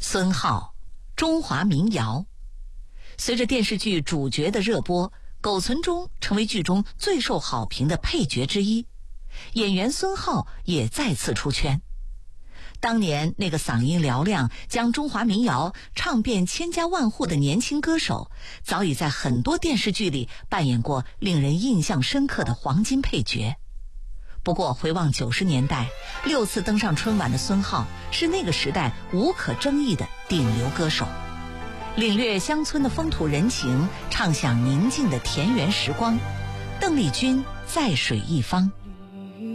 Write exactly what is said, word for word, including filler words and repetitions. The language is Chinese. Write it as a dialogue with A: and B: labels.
A: 孙浩，中华民谣。随着电视剧主角的热播，苟存中成为剧中最受好评的配角之一，演员孙浩也再次出圈。当年那个嗓音嘹亮，将中华民谣唱遍千家万户的年轻歌手，早已在很多电视剧里扮演过令人印象深刻的黄金配角。不过回望九十年代，六次登上春晚的孙浩是那个时代无可争议的顶流歌手，领略乡村的风土人情，畅享宁静的田园时光。邓丽君在水一方。